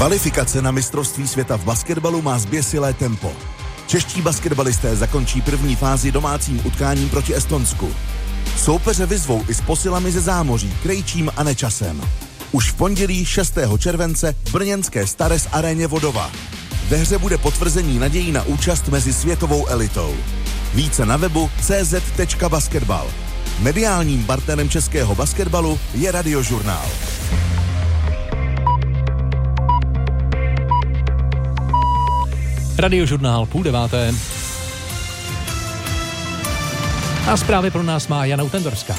Kvalifikace na mistrovství světa v basketbalu má zběsilé tempo. Čeští basketbalisté zakončí první fázi domácím utkáním proti Estonsku. Soupeře vyzvou i s posilami ze zámoří, Krejčím a Nečasem. Už v pondělí 6. července v brněnské Stares aréně Vodova. Ve hře bude potvrzení nadějí na účast mezi světovou elitou. Více na webu cz.basketbal. Mediálním partnerem českého basketbalu je Radiožurnál. Radiožurnál 8:30. A zprávy pro nás má Jana Utendorská.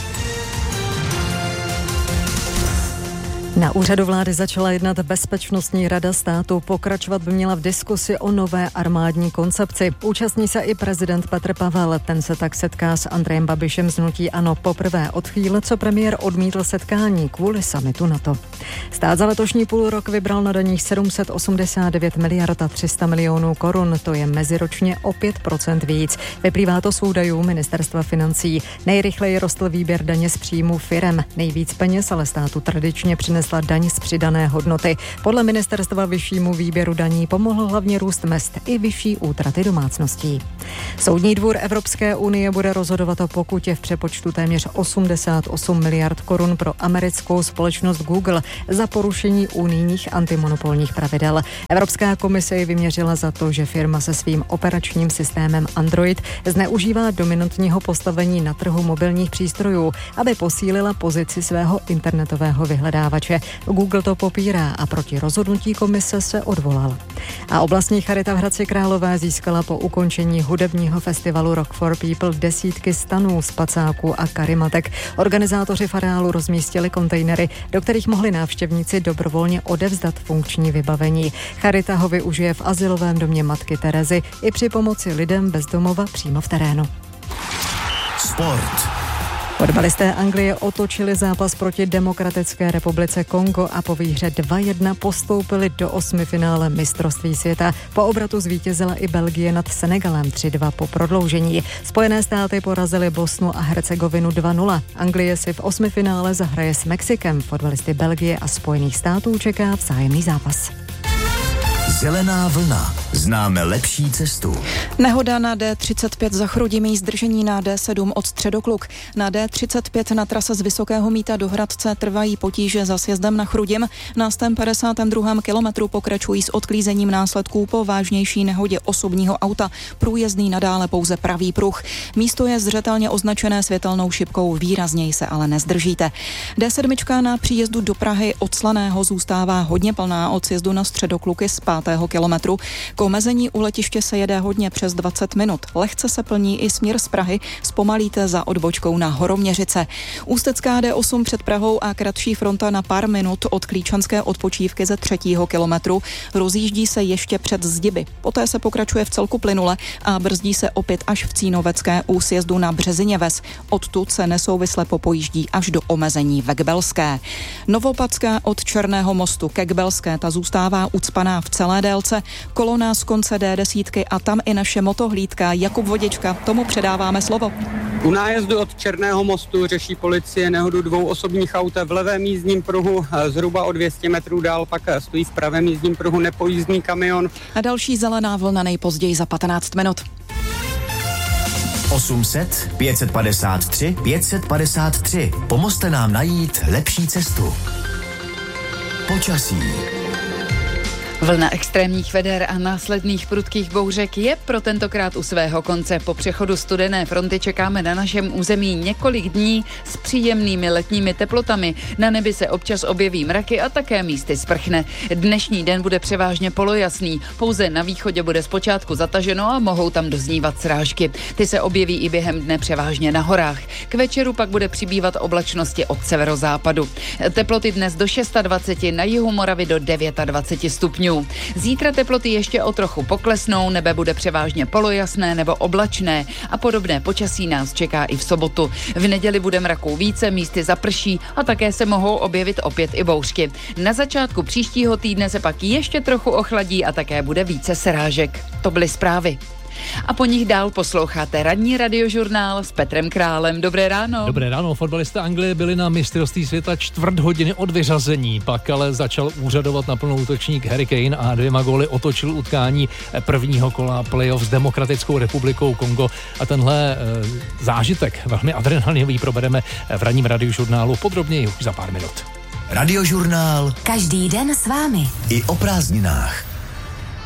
Na úřadu vlády začala jednat Bezpečnostní rada státu. Pokračovat by měla v diskusi o nové armádní koncepci. Účastní se i prezident Petr Pavel. Ten se tak setká s Andrejem Babišem z hnutí ANO poprvé od chvíle, co premiér odmítl setkání kvůli summitu NATO. Stát za letošní půlrok vybral na daních 789 miliard a 300 milionů korun. To je meziročně o 5% víc. Vyplývá to z údajů Ministerstva financí. Nejrychleji rostl výběr daně z příjmu firem. Nejvíc peněz ale státu tradičně přinesla daň z přidané hodnoty. Podle ministerstva vyššímu výběru daní pomohl hlavně růst mezd i vyšší útraty domácností. Soudní dvůr Evropské unie bude rozhodovat o pokutě v přepočtu téměř 88 miliard korun pro americkou společnost Google za porušení unijních antimonopolních pravidel. Evropská komise ji vyměřila za to, že firma se svým operačním systémem Android zneužívá dominantního postavení na trhu mobilních přístrojů, aby posílila pozici svého internetového vyhledávače. Google to popírá a proti rozhodnutí komise se odvolal. A oblastní charita v Hradci Králové získala po ukončení hudebního festivalu Rock for People desítky stanů, spacáků a karimatek. Organizátoři v areálu rozmístili kontejnery, do kterých mohli návštěvníci dobrovolně odevzdat funkční vybavení. Charita ho využije v azylovém domě Matky Terezy i při pomoci lidem bez domova přímo v terénu. Sport. Fotbalisté Anglie otočili zápas proti Demokratické republice Kongo a po výhře 2-1 postoupili do osmifinále mistrovství světa. Po obratu zvítězila i Belgie nad Senegalem 3-2 po prodloužení. Spojené státy porazily Bosnu a Hercegovinu 2-0. Anglie si v osmifinále zahraje s Mexikem. Fotbalisty Belgie a Spojených států čeká vzájemný zápas. Zelená vlna. Známe lepší cestu. Nehoda na D35 za Chrudimí, zdržení na D7 od Středokluk. Na D35 na trase z Vysokého Mýta do Hradce trvají potíže za sjezdem na Chrudim. Na 152. kilometru pokračují s odklízením následků po vážnější nehodě osobního auta. Průjezdný nadále pouze pravý pruh. Místo je zřetelně označené světelnou šipkou, výrazněji se ale nezdržíte. D7 na příjezdu do Prahy od Slaného zůstává hodně plná od sjezdu na Středokluky z 5. kilometru. K omezení u letiště se jede hodně přes 20 minut. Lehce se plní i směr z Prahy, zpomalíte za odbočkou na Horoměřice. Ústecká D8 před Prahou a kratší fronta na pár minut od Klíčanské odpočívky ze 3. kilometru. Rozjíždí se ještě před Zdiby. Poté se pokračuje v celku plynule a brzdí se opět až v Cínovecké u sjezdu na Březiněves. Odtud se nesouvisle popojíždí až do omezení ve Kbelské. Novopadská od Černého mostu ke Kbelské, ta zůstává ucpaná v celé délce. Kolona z konce D10 a tam i naše motohlídka Jakub Vodička. Tomu předáváme slovo. U nájezdu od Černého mostu řeší policie nehodu dvou osobních aut v levém jízdním pruhu. Zhruba o 200 metrů dál pak stojí v pravém jízdním pruhu nepojízdný kamion. A další zelená vlna nejpozději za 15 minut. 800 553 553. Pomozte nám najít lepší cestu. Počasí. Vlna extrémních veder a následných prudkých bouřek je pro tentokrát u svého konce. Po přechodu studené fronty čekáme na našem území několik dní s příjemnými letními teplotami. Na nebi se občas objeví mraky a také místy sprchne. Dnešní den bude převážně polojasný. Pouze na východě bude zpočátku zataženo a mohou tam doznívat srážky. Ty se objeví i během dne převážně na horách. K večeru pak bude přibývat oblačnosti od severozápadu. Teploty dnes do 26, na jihu Moravy do 29 stupňů. Zítra teploty ještě o trochu poklesnou, nebe bude převážně polojasné nebo oblačné a podobné počasí nás čeká i v sobotu. V neděli bude mraků více, místy zaprší a také se mohou objevit opět i bouřky. Na začátku příštího týdne se pak ještě trochu ochladí a také bude více srážek. To byly zprávy. A po nich dál posloucháte ranní radiožurnál s Petrem Králem. Dobré ráno. Dobré ráno. Fotbalisté Anglie byli na mistrovství světa čtvrt hodiny od vyřazení, pak ale začal úřadovat naplno útočník Harry Kane a 2 góly otočil utkání prvního kola playoff s Demokratickou republikou Kongo. A tenhle zážitek, velmi adrenalinový, probereme v ranním radiožurnálu podrobněji už za pár minut. Radiožurnál. Každý den s vámi. I o prázdninách.